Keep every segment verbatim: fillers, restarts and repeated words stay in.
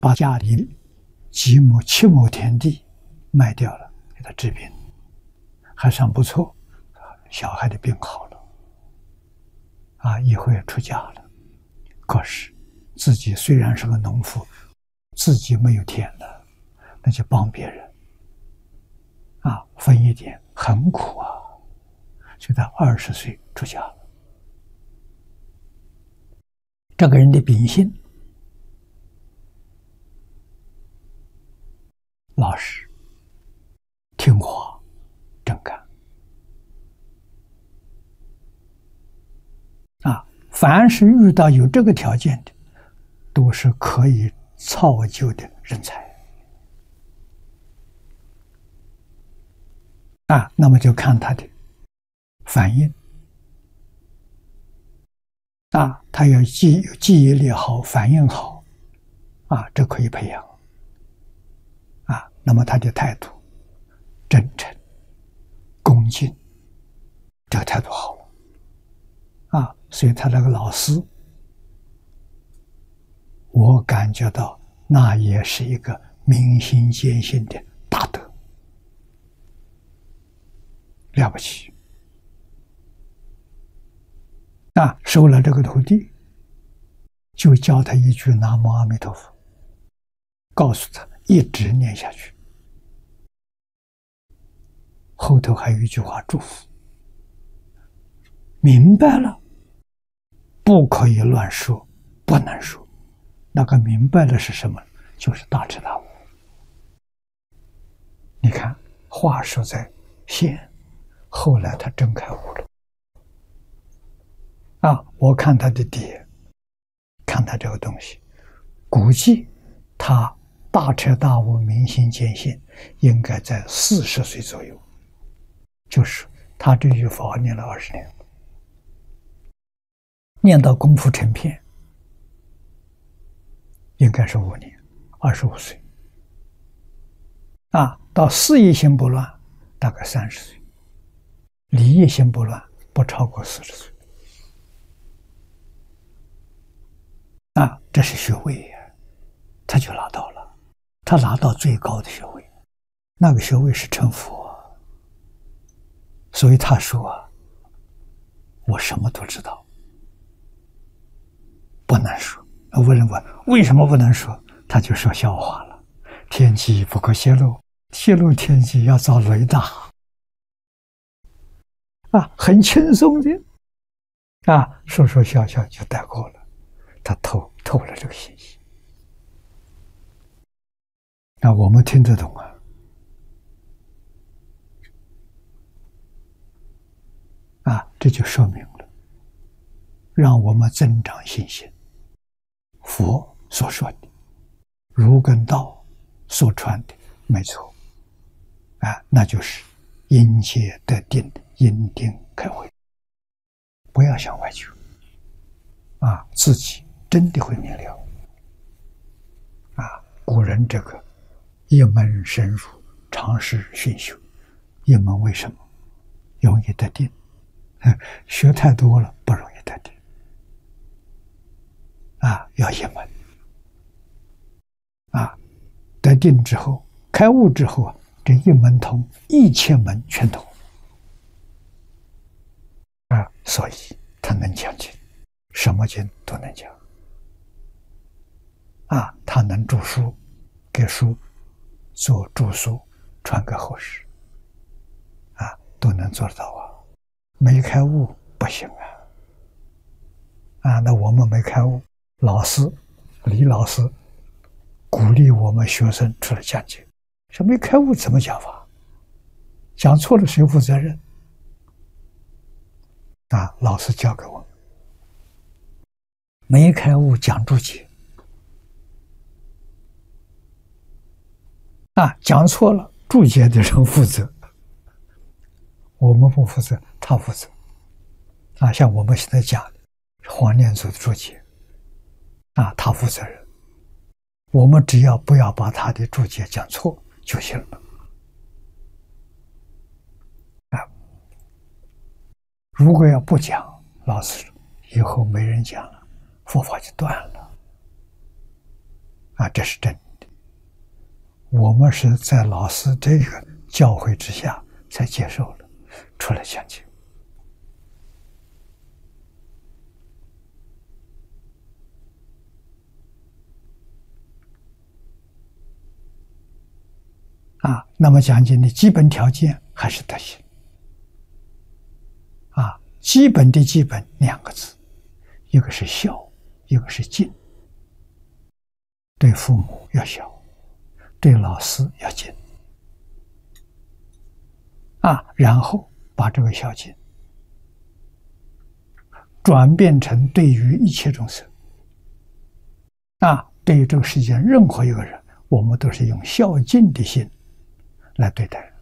把家里几亩七亩田地卖掉了，给他治病，还算不错。小孩的病好了，啊，一会儿出家了。可是自己虽然是个农夫，自己没有田了，那就帮别人，啊，分一点，很苦啊。所以他二十岁出家了。这个人的秉性老实、听话、正干啊，凡是遇到有这个条件的，都是可以造就的人才啊。那么就看他的反应啊，他要记记忆力好，反应好啊，这可以培养啊。那么他的态度真诚、恭敬，这个态度好了啊。所以他那个老师，我感觉到那也是一个明心见性的大德，了不起啊！收了这个徒弟，就教他一句南无阿弥陀佛，告诉他一直念下去。后头还有一句话祝福，明白了，不可以乱说，不能说。那个明白了是什么？就是大彻大悟。你看，话说在先，后来他真开悟了。啊，我看他的碟，看他这个东西，估计他大彻大悟、明心见性，应该在四十岁左右。就是他这句佛号念了二十年，念到功夫成片，应该是五年，二十五岁。啊，到事业心不乱，大概三十岁；理业心不乱，不超过四十岁。啊，这是学位呀，他就拿到了，他拿到最高的学位，那个学位是成佛。所以他说啊，我什么都知道，不能说。有人问为什么不能说，他就说笑话了，天机不可泄露，泄露天机要遭雷打啊，很轻松的啊，说说笑笑就带过了，他透透了这个信息。那我们听得懂啊？啊，这就说明了，让我们增长信心。佛所说的，儒跟道所传的，没错，啊，那就是因戒得定，因定开慧。不要想外求，啊，自己真的会明了。啊，古人这个一门深入，长时熏修，一门为什么容易得定？学太多了不容易得定啊，要一门啊，得定之后，开悟之后啊，这一门通，一切门全通啊，所以他能讲经，什么经都能讲啊，他能著书，给书做著书，传给后世啊，都能做得到啊。没开悟不行啊！啊，那我们没开悟，老师李老师鼓励我们学生出来讲解，说没开悟怎么讲法？讲错了谁负责任？啊，老师教给我们，没开悟讲注解，啊，讲错了注解的人负责。我们不负责，他负责啊！像我们现在讲的黄念祖的注解啊，他负责任。我们只要不要把他的注解讲错就行了啊！如果要不讲，老师说以后没人讲了，佛法就断了啊，这是真的。我们是在老师这个教诲之下才接受了，出来讲经。啊，那么讲经的基本条件还是德行。啊，基本的基本两个字，一个是孝，一个是敬。对父母要孝，对老师要敬。啊，然后把这个孝敬转变成对于一切众生。啊，对于这个世界上任何一个人，我们都是用孝敬的心来对待，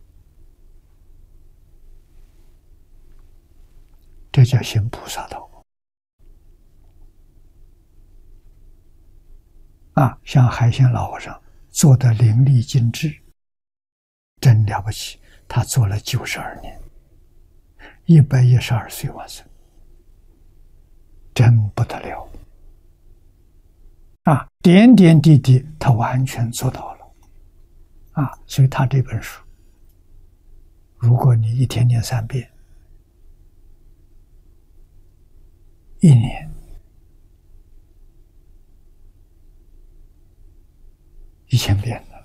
这叫行菩萨道。啊，像海鲜老和尚做的淋漓尽致，真了不起。他做了九十二年，一百一十二岁完生，真不得了。啊，点点滴滴他完全做到了。啊，所以他这本书，如果你一天念三遍，一年一千遍了。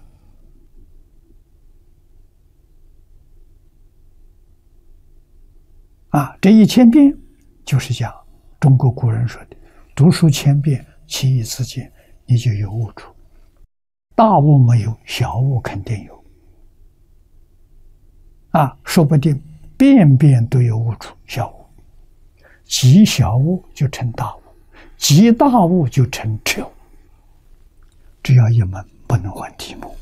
啊，这一千遍就是讲中国古人说的“读书千遍，其义自见”，你就有悟处。大悟没有，小悟肯定有。啊，说不定遍遍都有悟处，小悟。极小悟就成大悟，极大悟就成彻悟。只要一门，不能换题目。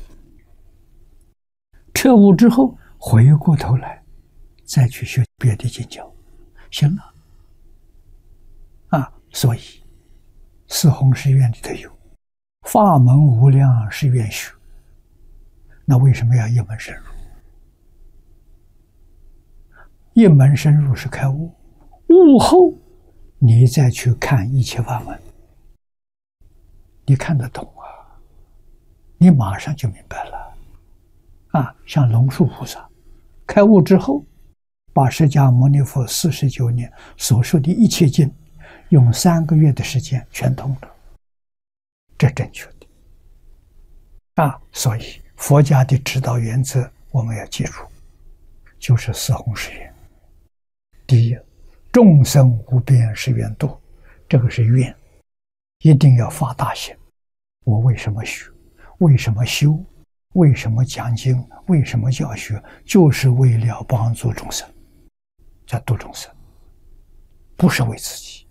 彻悟之后，回过头来再去学别的经教，行了。啊，所以四弘誓愿里头有法门无量誓愿学，那为什么要一门深入？一门深入是开悟，悟后你再去看一切法门，你看得懂啊，你马上就明白了。啊，像龙树菩萨开悟之后，把释迦牟尼佛四十九年所说的一切经，用三个月的时间全通了，这正确的。啊，所以佛家的指导原则我们要记住，就是四弘誓愿。第一，众生无边誓愿度，这个是愿，一定要发大心。我为什么学？为什么修？为什么讲经？为什么教学？就是为了帮助众生，叫度众生，不是为自己。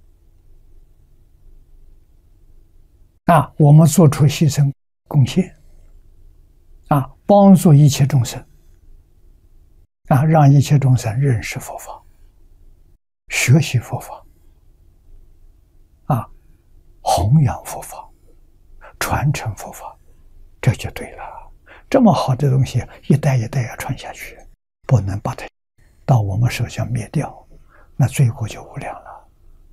啊，我们做出牺牲贡献，啊，帮助一切众生，啊，让一切众生认识佛法，学习佛法，啊，弘扬佛法，传承佛法，这就对了。这么好的东西，一代一代要传下去，不能把它到我们手上灭掉，那罪过就无量了。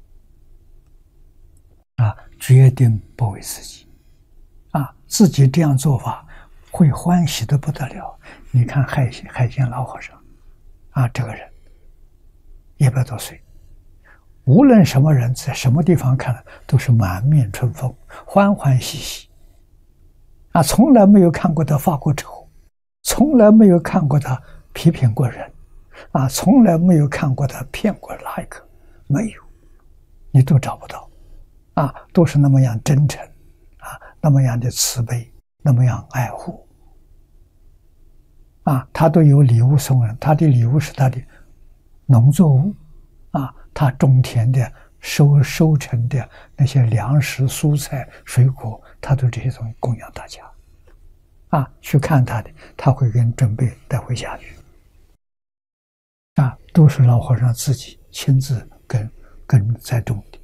啊，决定不为自己，啊，自己这样做法会欢喜的不得了。你看海海鲜老和尚，啊，这个人一百多岁，无论什么人在什么地方看了，都是满面春风，欢欢喜喜。啊，从来没有看过他发过愁，从来没有看过他批评过人，啊，从来没有看过他骗过哪一个，没有，你都找不到，啊，都是那么样真诚，啊，那么样的慈悲，那么样爱护，啊，他都有礼物送人，他的礼物是他的农作物，啊，他种田的收收成的那些粮食、蔬菜、水果，他都这些东西供养大家。啊，去看他的，他会给你准备带回家去。啊，都是老和尚自己亲自跟跟栽种的。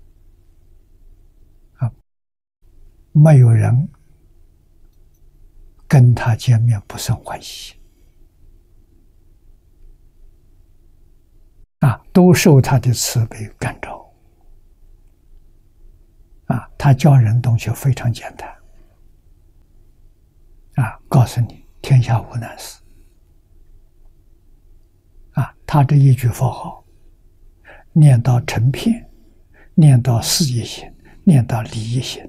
啊，没有人跟他见面不生欢喜。啊，都受他的慈悲感召。 啊，他教人东西非常简单，啊，告诉你天下无难事，啊，他这一句佛号，念到成片，念到事业心，念到利益心，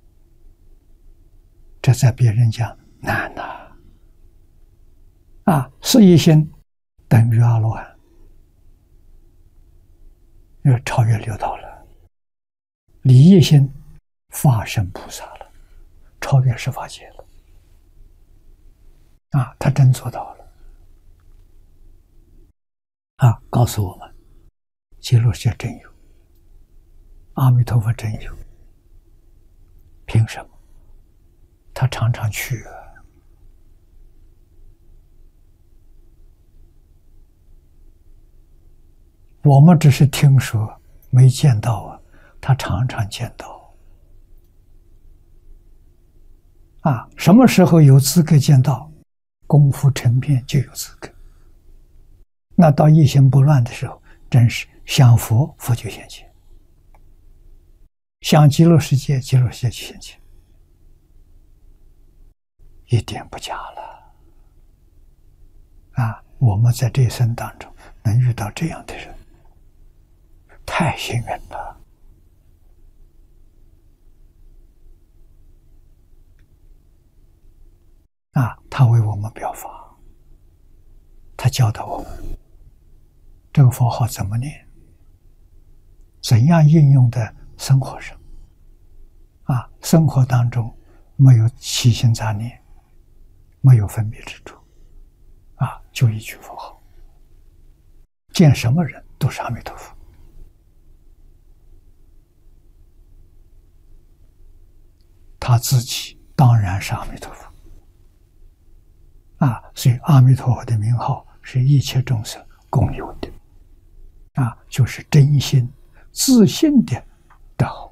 这在别人讲难呐，啊，事业心等于阿罗汉，又超越六道了。利益心化身菩萨了，超越十法界了。啊，他真做到了。啊，告诉我们，极乐世界真有，阿弥陀佛真有。凭什么？他常常去啊。我们只是听说，没见到啊。他常常见到。啊，什么时候有资格见到？功夫成片就有资格。那到一心不乱的时候，真是想佛，佛就现前；想极乐世界，极乐世界就现前，一点不假了。啊，我们在这一生当中能遇到这样的人，太幸运了。啊，他为我们表法，他教导我们这个佛号怎么念，怎样应用在生活上。啊，生活当中没有起心杂念，没有分别之处，啊，就一句佛号，见什么人都是阿弥陀佛。他自己当然是阿弥陀佛。啊，所以阿弥陀佛的名号是一切众生共有的，啊，就是真心自信的德号。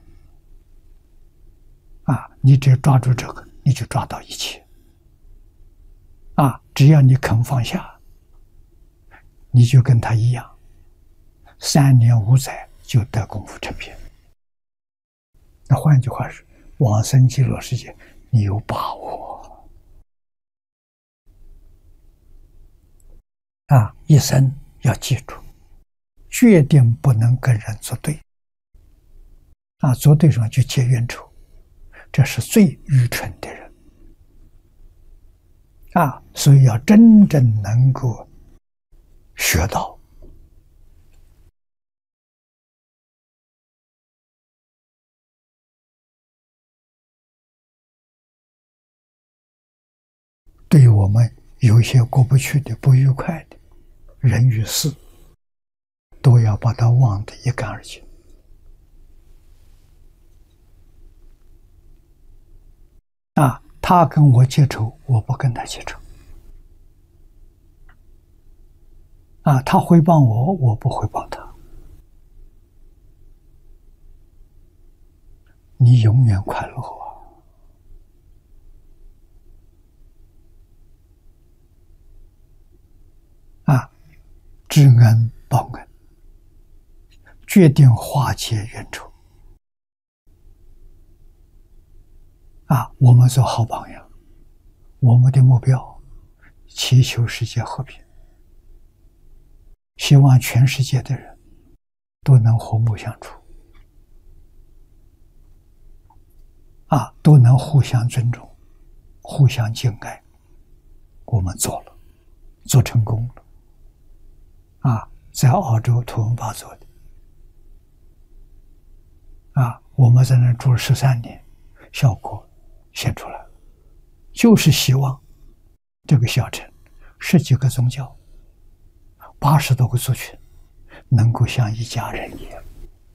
啊，你只要抓住这个，你就抓到一切。啊，只要你肯放下，你就跟他一样，三年五载就得功夫成片。那换句话说，往生极乐世界，你有把握。啊，一生要记住，决定不能跟人作对。啊，作对上就结冤仇，这是最愚蠢的人。啊，所以要真正能够学到，对于我们有一些过不去的、不愉快的人与事，都要把它忘得一干二净。啊，他跟我结仇，我不跟他结仇。啊，他诽谤我，我不诽谤他。你永远快乐啊！啊，知恩报恩，决定化解冤仇。啊，我们做好榜样，我们的目标祈求世界和平，希望全世界的人都能和睦相处，啊，都能互相尊重，互相敬爱。我们做了，做成功了。啊，在澳洲图文巴做的。啊，我们在那住了十三年，效果显出来了，就是希望这个小城十几个宗教，八十多个族群，能够像一家人一样。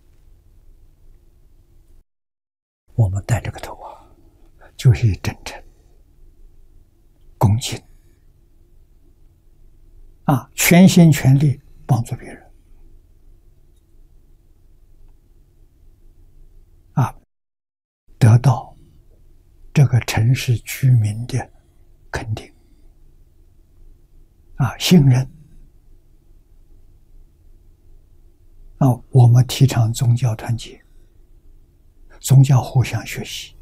我们带这个头啊，就是以真诚、恭敬啊，全心全力帮助别人啊，得到这个城市居民的肯定啊，信任啊。我们提倡宗教团结， 宗教互相学习，